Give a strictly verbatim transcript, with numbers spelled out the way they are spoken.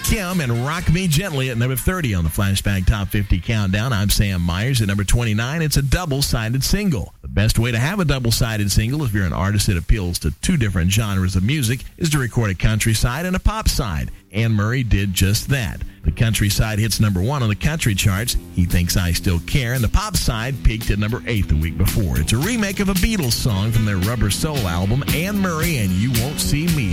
Kim and Rock Me Gently at number thirty on the Flashback Top fifty Countdown. I'm Sam Myers. At number twenty-nine, it's a double-sided single. The best way to have a double-sided single, if you're an artist that appeals to two different genres of music, is to record a country side and a pop side. Anne Murray did just that. The country side hits number one on the country charts. He Thinks I Still Care. And the pop side peaked at number eight the week before. It's a remake of a Beatles song from their Rubber Soul album, Anne Murray and You Won't See Me.